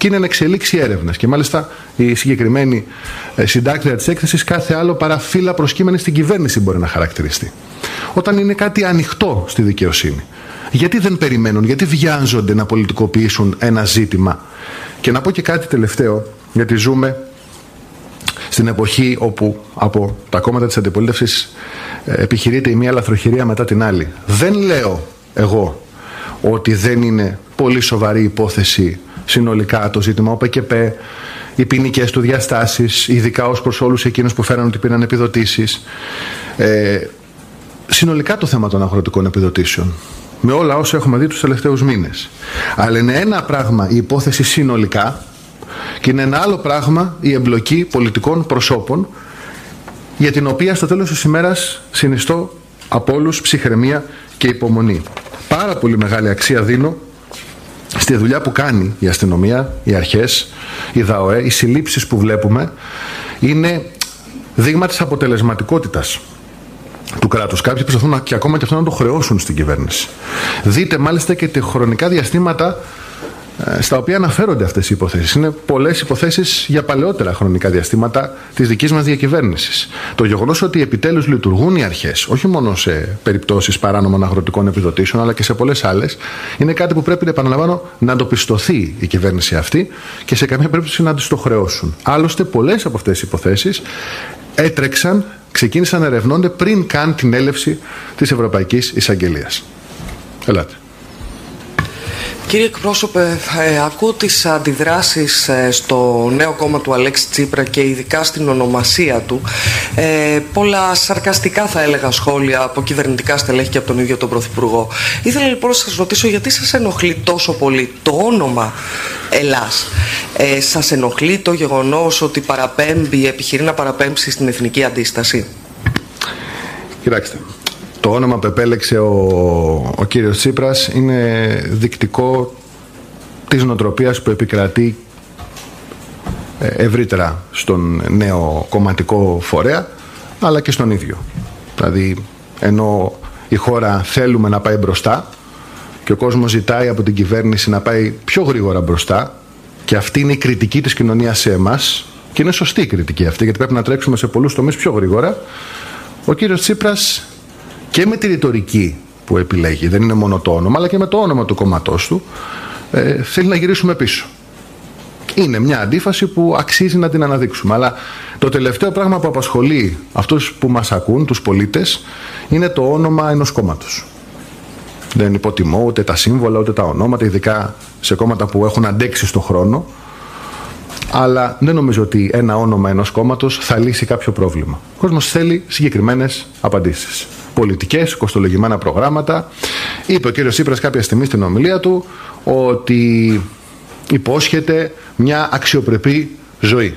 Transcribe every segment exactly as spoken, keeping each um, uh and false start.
και είναι εν εξελίξει έρευνες. Και μάλιστα η συγκεκριμένη συντάκτρια της έκθεσης κάθε άλλο παρά φύλλα προσκύμενη στην κυβέρνηση μπορεί να χαρακτηριστεί. Όταν είναι κάτι ανοιχτό στη δικαιοσύνη, γιατί δεν περιμένουν, γιατί βιάζονται να πολιτικοποιήσουν ένα ζήτημα? Και να πω και κάτι τελευταίο, γιατί ζούμε στην εποχή όπου από τα κόμματα της αντιπολίτευσης επιχειρείται η μία λαθροχειρία μετά την άλλη. Δεν λέω εγώ ότι δεν είναι πολύ σοβαρή υπόθεση συνολικά το ζήτημα Ο ΠΚΠ, οι ποινικές του διαστάσεις, ειδικά ως προς όλους εκείνους που φέραν ότι πήραν επιδοτήσεις. Ε, συνολικά το θέμα των αγροτικών επιδοτήσεων, με όλα όσα έχουμε δει τους τελευταίους μήνες. Αλλά είναι ένα πράγμα η υπόθεση συνολικά και είναι ένα άλλο πράγμα η εμπλοκή πολιτικών προσώπων, για την οποία στο τέλος της ημέρας συνιστώ από όλους ψυχραιμία και υπομονή. Πάρα πολύ μεγάλη αξία δίνω στη δουλειά που κάνει η αστυνομία, οι αρχές, η ΔΑΟΕ. Οι συλλήψεις που βλέπουμε είναι δείγμα της αποτελεσματικότητας του κράτους. Κάποιοι προσπαθούν και ακόμα και αυτό να το χρεώσουν στην κυβέρνηση. Δείτε μάλιστα και τα χρονικά διαστήματα στα οποία αναφέρονται αυτές οι υποθέσεις. Είναι πολλές υποθέσεις για παλαιότερα χρονικά διαστήματα της δικής μας διακυβέρνησης. Το γεγονός ότι επιτέλους λειτουργούν οι αρχές, όχι μόνο σε περιπτώσεις παράνομων αγροτικών επιδοτήσεων, αλλά και σε πολλές άλλες, είναι κάτι που πρέπει, επαναλαμβάνω, να το πιστωθεί η κυβέρνηση αυτή και σε καμία περίπτωση να τις το χρεώσουν. Άλλωστε, πολλές από αυτές τις υποθέσεις έτρεξαν, ξεκίνησαν να ερευνώνται πριν καν την έλευση της Ευρωπαϊκής Εισαγγελίας. Ελάτε. Κύριε εκπρόσωπε, ε, ακούω τις αντιδράσεις ε, στο νέο κόμμα του Αλέξη Τσίπρα και ειδικά στην ονομασία του. Ε, πολλά σαρκαστικά, θα έλεγα, σχόλια από κυβερνητικά στελέχη και από τον ίδιο τον Πρωθυπουργό. Ήθελα λοιπόν να σας ρωτήσω γιατί σας ενοχλεί τόσο πολύ το όνομα Ελλάς. Ε, σας ενοχλεί το γεγονός ότι παραπέμπει, επιχειρεί να παραπέμψει στην εθνική αντίσταση? Κοιτάξτε. Το όνομα που επέλεξε ο, ο κύριος Τσίπρας είναι δεικτικό της νοοτροπίας που επικρατεί ευρύτερα στον νέο κομματικό φορέα, αλλά και στον ίδιο. Δηλαδή, ενώ η χώρα θέλουμε να πάει μπροστά και ο κόσμος ζητάει από την κυβέρνηση να πάει πιο γρήγορα μπροστά, και αυτή είναι η κριτική της κοινωνίας σε εμάς, και είναι σωστή η κριτική αυτή, γιατί πρέπει να τρέξουμε σε πολλούς τομείς πιο γρήγορα, ο κύριος Τσίπρας και με τη ρητορική που επιλέγει, δεν είναι μόνο το όνομα, αλλά και με το όνομα του κόμματός του, ε, θέλει να γυρίσουμε πίσω. Είναι μια αντίφαση που αξίζει να την αναδείξουμε. Αλλά το τελευταίο πράγμα που απασχολεί αυτούς που μας ακούν, τους πολίτες, είναι το όνομα ενός κόμματος. Δεν υποτιμώ ούτε τα σύμβολα, ούτε τα ονόματα, ειδικά σε κόμματα που έχουν αντέξει στον χρόνο. Αλλά δεν νομίζω ότι ένα όνομα ενός κόμματος θα λύσει κάποιο πρόβλημα. Ο κόσμος θέλει συγκεκριμένες απαντήσεις. Πολιτικές, κοστολογημένα προγράμματα. Είπε ο κύριος Τσίπρας κάποια στιγμή στην ομιλία του ότι υπόσχεται μια αξιοπρεπή ζωή.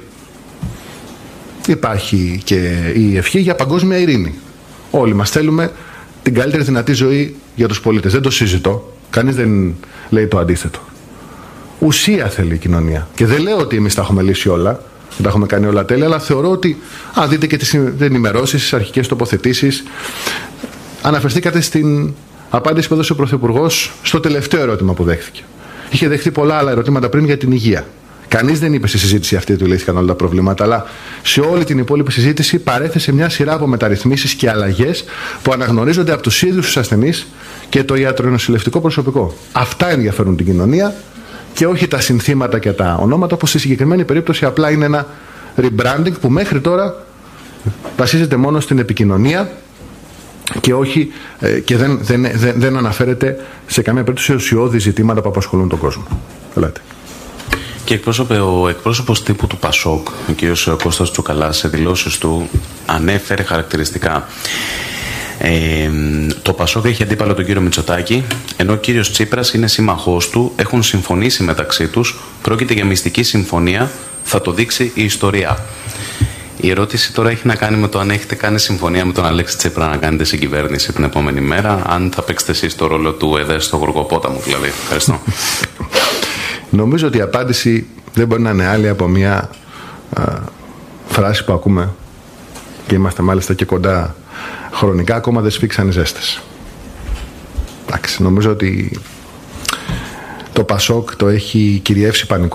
Υπάρχει και η ευχή για παγκόσμια ειρήνη. Όλοι μας θέλουμε την καλύτερη δυνατή ζωή για τους πολίτες. Δεν το συζητώ. Κανείς δεν λέει το αντίθετο. Ουσία θέλει η κοινωνία. Και δεν λέω ότι εμείς τα έχουμε λύσει όλα, δεν τα έχουμε κάνει όλα τέλεια, αλλά θεωρώ ότι, αν δείτε και τις ενημερώσεις, τις αρχικές τοποθετήσεις, αναφερθήκατε στην απάντηση που έδωσε ο Πρωθυπουργός στο τελευταίο ερώτημα που δέχθηκε. Είχε δεχθεί πολλά άλλα ερωτήματα πριν για την υγεία. Κανείς δεν είπε στη συζήτηση αυτή ότι λύθηκαν όλα τα προβλήματα, αλλά σε όλη την υπόλοιπη συζήτηση παρέθεσε μια σειρά από μεταρρυθμίσεις και αλλαγές που αναγνωρίζονται από τους ίδιους τους ασθενείς και το ιατρονοσηλευτικό προσωπικό. Αυτά ενδιαφέρουν την κοινωνία και όχι τα συνθήματα και τα ονόματα, που στη συγκεκριμένη περίπτωση απλά είναι ένα rebranding που μέχρι τώρα βασίζεται μόνο στην επικοινωνία και, όχι, και δεν, δεν, δεν, δεν αναφέρεται σε καμία περίπτωση ουσιώδη ζητήματα που απασχολούν τον κόσμο. Ελάτε. Και εκπρόσωπε, ο εκπρόσωπος τύπου του ΠΑΣΟΚ, ο κ. Κώστας Τσουκαλάς, σε δηλώσεις του ανέφερε χαρακτηριστικά Ε, το ΠΑΣΟΚ έχει αντίπαλο τον κύριο Μητσοτάκη, ενώ ο κύριος Τσίπρας είναι σύμμαχός του, έχουν συμφωνήσει μεταξύ τους, πρόκειται για μυστική συμφωνία, θα το δείξει η ιστορία. Η ερώτηση τώρα έχει να κάνει με το αν έχετε κάνει συμφωνία με τον Αλέξη Τσίπρα να κάνετε συγκυβέρνηση την επόμενη μέρα, αν θα παίξετε εσείς το ρόλο του ΕΔΕ στο Γοργοπόταμο δηλαδή. Ευχαριστώ. Νομίζω ότι η απάντηση δεν μπορεί να είναι άλλη από μια α, φράση που ακούμε και είμαστε μάλιστα και κοντά χρονικά, ακόμα δεν σφίξαν οι ζέστες. Εντάξει, νομίζω ότι το ΠΑΣΟΚ το έχει κυριεύσει πανικό.